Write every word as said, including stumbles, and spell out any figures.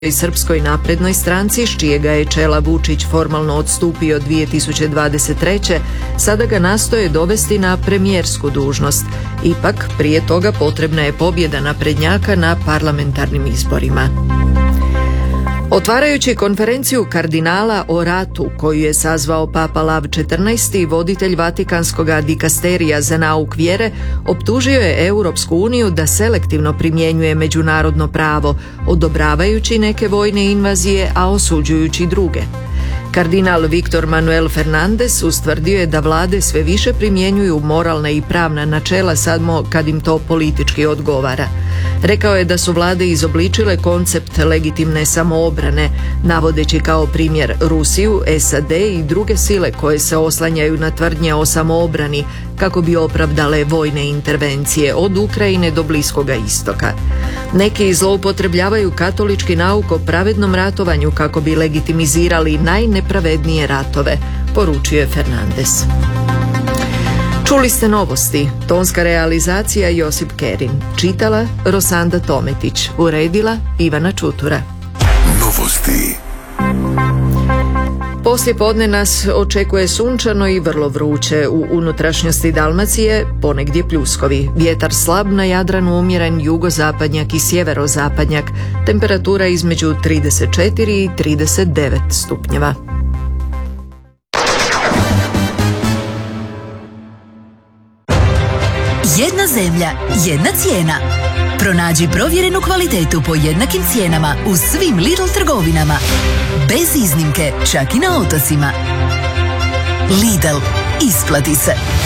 i Srpskoj naprednoj stranci, s čijega je čela Vučić formalno odstupio dvije tisuće dvadeset treće. sada ga nastoje dovesti na premijersku dužnost. Ipak, prije toga potrebna je pobjeda naprednjaka na parlamentarnim izborima. Otvarajući konferenciju kardinala o ratu koju je sazvao Papa Lav četrnaesti, voditelj Vatikanskog dikasterija za nauk vjere optužio je Europsku uniju da selektivno primjenjuje međunarodno pravo, odobravajući neke vojne invazije, a osuđujući druge. Kardinal Viktor Manuel Fernandez ustvrdio je da vlade sve više primjenjuju moralna i pravna načela samo kad im to politički odgovara. Rekao je da su vlade izobličile koncept legitimne samoobrane, navodeći kao primjer Rusiju, S A D i druge sile koje se oslanjaju na tvrdnje o samoobrani kako bi opravdale vojne intervencije od Ukrajine do Bliskoga istoka. Neki zloupotrebljavaju katolički nauk o pravednom ratovanju kako bi legitimizirali najnepravednije ratove, poručuje Fernandez. Čuli ste novosti, tonska realizacija Josip Kerin, čitala Rosanda Tometić, uredila Ivana Čutura. Novosti. Poslije podne nas očekuje sunčano i vrlo vruće. U unutrašnjosti Dalmacije ponegdje pljuskovi. Vjetar slab, na Jadranu umjeren jugozapadnjak i sjeverozapadnjak. Temperatura između trideset četiri i trideset devet stupnjeva. Jedna zemlja, jedna cijena. Pronađi provjerenu kvalitetu po jednakim cijenama u svim Lidl trgovinama. Bez iznimke, čak i na otocima. Lidl, isplati se.